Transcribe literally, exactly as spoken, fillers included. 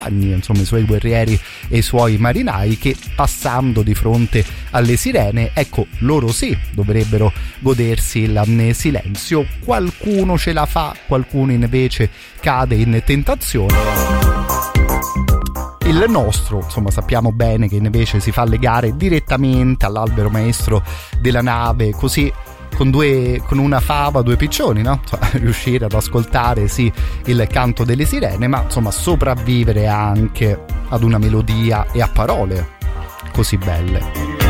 insomma i suoi guerrieri e i suoi marinai, che passando di fronte alle sirene, ecco, loro sì dovrebbero godersi il silenzio. Qualcuno ce la fa, qualcuno invece cade in tentazione. Il nostro, insomma, sappiamo bene che invece si fa legare direttamente all'albero maestro della nave, così con due con una fava, due piccioni, no? Riuscire ad ascoltare sì il canto delle sirene, ma insomma sopravvivere anche ad una melodia e a parole così belle.